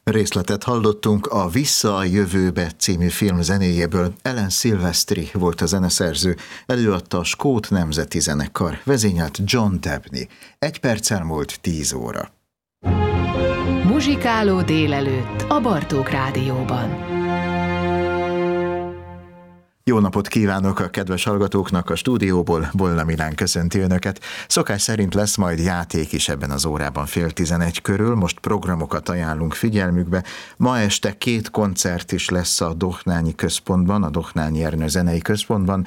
Részletet hallottunk a Vissza a jövőbe című film zenéjéből. Alan Silvestri volt a zeneszerző, előadta a Skót Nemzeti Zenekar, vezényelt John Dabney. 1 perccel múlt 10 óra. Muzsikáló délelőtt a Bartók Rádióban. Jó napot kívánok a kedves hallgatóknak a stúdióból, Bolla Milán köszönti Önöket. Szokás szerint lesz majd játék is ebben az órában 10:30 körül, most programokat ajánlunk figyelmükbe. Ma este 2 koncert is lesz a Dohnányi Központban, a Dohnányi Ernő Zenei Központban.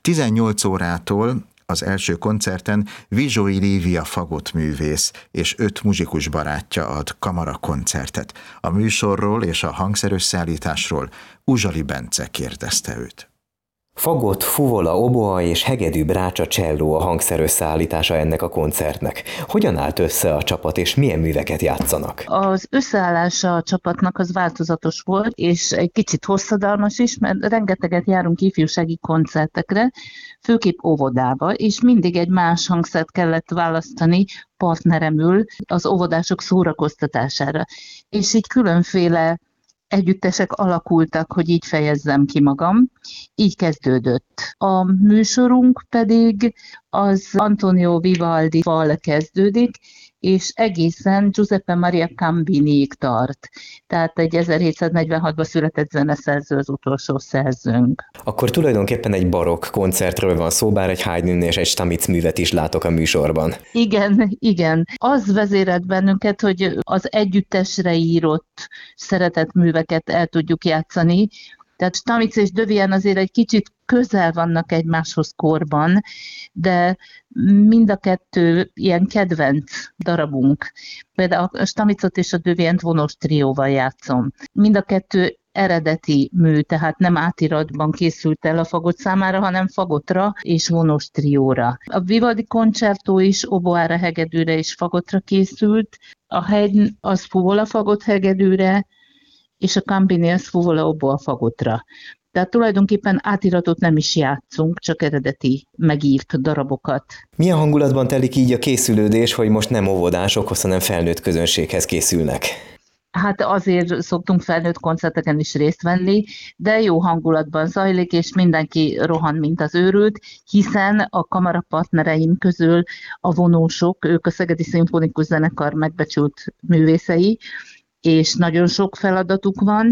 18 órától az első koncerten Vizsói Lívia fagottművész és 5 muzsikus barátja ad kamarakoncertet. A műsorról és a hangszerösszállításról Uzsali Bence kérdezte őt. Fagott, fuvola, oboa és hegedű, brácsa, cselló a hangszerösszeállítása ennek a koncertnek. Hogyan állt össze a csapat, és milyen műveket játszanak? Az összeállása a csapatnak az változatos volt, és egy kicsit hosszadalmas is, mert rengeteget járunk ifjúsági koncertekre, főképp óvodába, és mindig egy más hangszert kellett választani partneremül az óvodások szórakoztatására. És így különféle együttesek alakultak, hogy így fejezzem ki magam. Így kezdődött. A műsorunk pedig az Antonio Vivaldi-val kezdődik, és egészen Giuseppe Maria Cambiniig tart. Tehát egy 1746-ban született zeneszerző az utolsó szerzőnk. Akkor tulajdonképpen egy barokk koncertről van szó, bár egy Haydn és egy Stamitz művet is látok a műsorban. Igen. Az vezérelt bennünket, hogy az együttesre írott szeretett műveket el tudjuk játszani. Tehát Stamitz és Devienne azért egy kicsit közel vannak egymáshoz korban, de mind a kettő ilyen kedvenc darabunk. Például a Stamitzot és a Devienne-t vonós trióval játszom. Mind a kettő eredeti mű, tehát nem átiratban készült el a fagott számára, hanem fagottra és vonós trióra. A Vivaldi koncertó is oboára, hegedűre és fagottra készült, a Haydn az fuvola fagott hegedűre, és a Campini az fuvola oboa fagottra. Tehát tulajdonképpen átiratot nem is játszunk, csak eredeti megírt darabokat. Milyen hangulatban telik így a készülődés, hogy most nem óvodásokhoz, hanem felnőtt közönséghez készülnek? Hát azért szoktunk felnőtt koncerteken is részt venni, de jó hangulatban zajlik, és mindenki rohan, mint az őrült, hiszen a kamarapartnereim közül a vonósok, ők a Szegedi Szimfonikus Zenekar megbecsült művészei, és nagyon sok feladatuk van.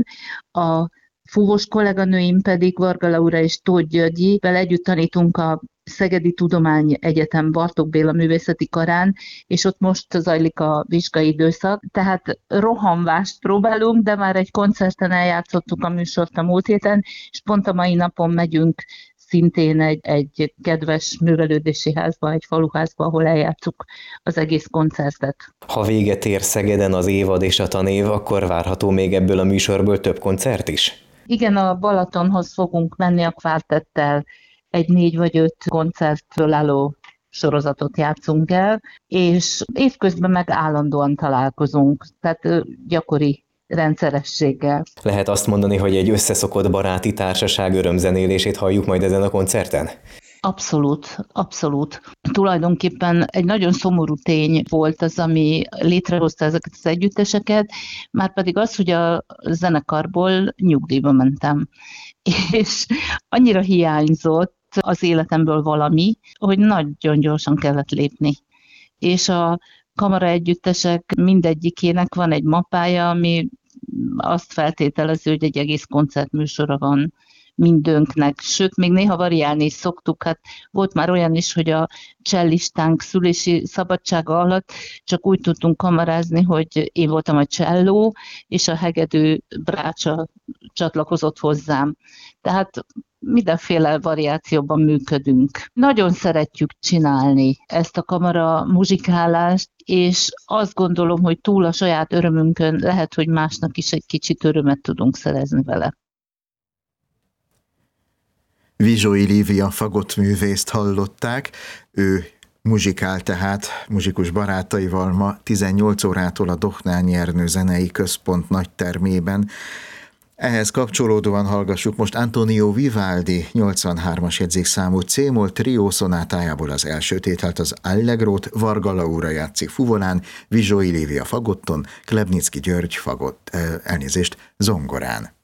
A fúvós kolléganőim pedig Varga Laura és Tóth Györgyivel együtt tanítunk a Szegedi Tudományegyetem Bartók Béla Művészeti Karán, és ott most zajlik a vizsgai időszak, tehát rohanvást próbálunk, de már egy koncerten eljátszottuk a műsort a múlt héten, és pont a mai napon megyünk szintén egy kedves művelődési házba, egy faluházba, ahol eljátszuk az egész koncertet. Ha véget ér Szegeden az évad és a tanév, akkor várható még ebből a műsorból több koncert is? Igen, a Balatonhoz fogunk menni a kvártettel, egy 4 vagy 5 koncertből álló sorozatot játszunk el, és évközben meg állandóan találkozunk, tehát gyakori rendszerességgel. Lehet azt mondani, hogy egy összeszokott baráti társaság örömzenélését halljuk majd ezen a koncerten? Abszolút. Tulajdonképpen egy nagyon szomorú tény volt az, ami létrehozta ezeket az együtteseket, már pedig az, hogy a zenekarból nyugdíjba mentem. És annyira hiányzott az életemből valami, hogy nagyon gyorsan kellett lépni. És a kamara együttesek mindegyikének van egy mappája, ami azt feltételező, hogy egy egész koncertműsora van mindönknek, sőt, még néha variálni is szoktuk. Hát volt már olyan is, hogy a csellistánk szülési szabadsága alatt csak úgy tudtunk kamarázni, hogy én voltam a cselló, és a hegedű brácsa csatlakozott hozzám. Tehát mindenféle variációban működünk. Nagyon szeretjük csinálni ezt a kamara muzsikálást, és azt gondolom, hogy túl a saját örömünkön lehet, hogy másnak is egy kicsit örömet tudunk szerezni vele. Vizsói Lívia fagottművészt hallották, ő muzsikál tehát muzsikus barátaival ma 18 órától a Dohnányi Ernő Zenei Központ nagytermében. Ehhez kapcsolódóan hallgassuk most Antonio Vivaldi 83-as jegyzékszámú C-moll trió szonátájából az első tételt, az Allegrót. Varga Laura játszik fuvolán, Vizsói Lívia fagotton, Klebnicki György zongorán.